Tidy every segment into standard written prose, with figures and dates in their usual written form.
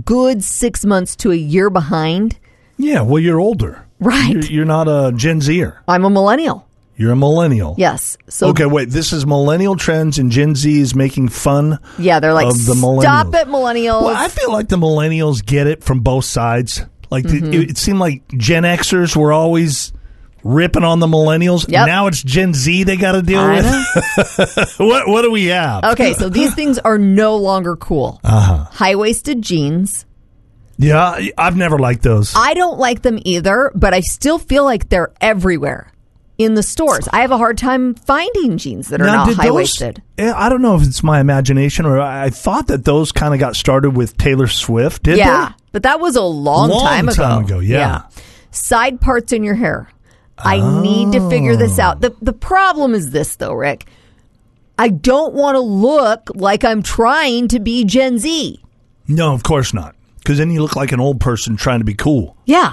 good 6 months to a year behind. Yeah, well, you're older. Right. You're not a Gen Zer. I'm a millennial. You're a millennial. Yes. So okay, wait. This is millennial trends, and Gen Z is making fun. Yeah, they're like, of the stop it, millennials. Well, I feel like the millennials get it from both sides. Like it seemed like Gen Xers were always ripping on the millennials. Yep. Now it's Gen Z they got to deal with. What do we have? Okay, so these things are no longer cool. High-waisted jeans. Yeah, I've never liked those. I don't like them either, but I still feel like they're everywhere in the stores. I have a hard time finding jeans that are not high-waisted. I don't know if it's my imagination or I thought that those kind of got started with Taylor Swift. Did they? But that was a long time ago. Yeah. Side parts in your hair. I need to figure this out. The problem is this, though, Rick. I don't want to look like I'm trying to be Gen Z. No, of course not. Because then you look like an old person trying to be cool. Yeah.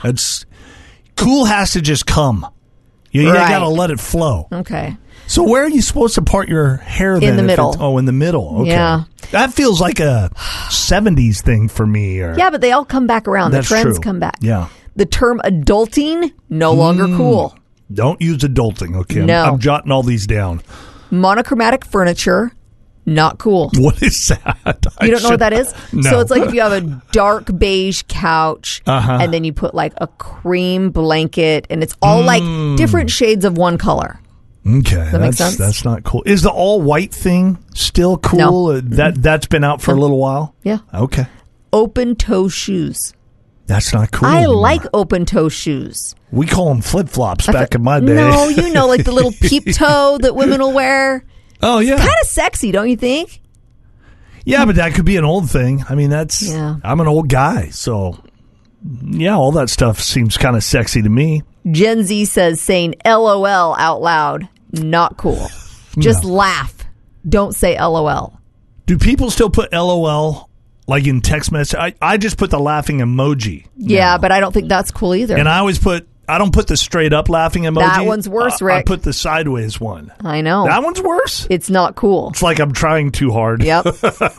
Cool has to just come. You got to let it flow. Okay. So where are you supposed to part your hair then? In the middle. In the middle. Okay. Yeah. That feels like a 70s thing for me. Yeah, but they all come back around. That's the trends true. come back. Yeah. The term adulting, no longer cool. Don't use adulting, okay? No. I'm jotting all these down. Monochromatic furniture, not cool. What is that? You don't know what that is? No. So it's like if you have a dark beige couch and then you put like a cream blanket and it's all like different shades of one color. Okay. Does that make sense? That's not cool. Is the all white thing still cool? No. That's been out for a little while? Yeah. Okay. Open toe shoes. That's not cool I anymore. like open toe shoes. We call them flip-flops back in my day. No, you know, like the little peep toe that women will wear. Oh, yeah. Kind of sexy, don't you think? Yeah, but that could be an old thing. I mean, I'm an old guy, so yeah, all that stuff seems kind of sexy to me. Gen Z says saying LOL out loud, not cool. Just laugh. Don't say LOL. Do people still put LOL like in text message? I just put the laughing emoji. Yeah, now. but I don't think that's cool either. And I don't put the straight up laughing emoji. That one's worse, Rick. I put the sideways one. I know. That one's worse? It's not cool. It's like I'm trying too hard. Yep.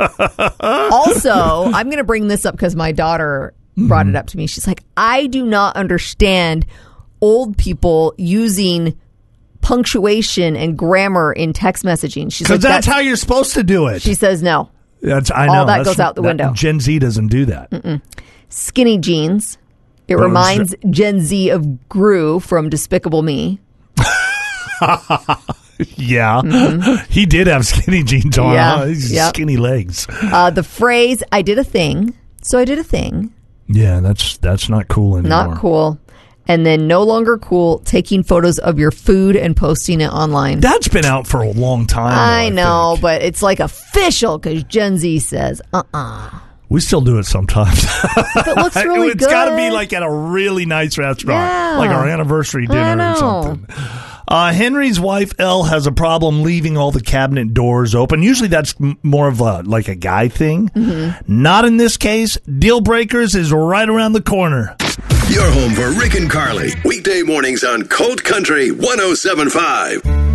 Also, I'm going to bring this up because my daughter brought it up to me. She's like, I do not understand old people using punctuation and grammar in text messaging. She's like, that's how you're supposed to do it. She says no. I know. All that goes out the window. Gen Z doesn't do that. Skinny jeans. It reminds Gen Z of Gru from Despicable Me. Yeah. He did have skinny jeans on. Yeah. Huh? He's skinny legs. The phrase, I did a thing. So I did a thing. Yeah, that's not cool anymore. Not cool. And then no longer cool, taking photos of your food and posting it online. That's been out for a long time. I know, but it's like official because Gen Z says, We still do it sometimes. If it looks really it's good. It's got to be like at a really nice restaurant, Yeah. like our anniversary dinner or something. Henry's wife, Elle, has a problem leaving all the cabinet doors open. Usually that's more of like a guy thing. Not in this case. Deal Breakers is right around the corner. Your home for Rick and Carly. Weekday mornings on Colt Country 107.5.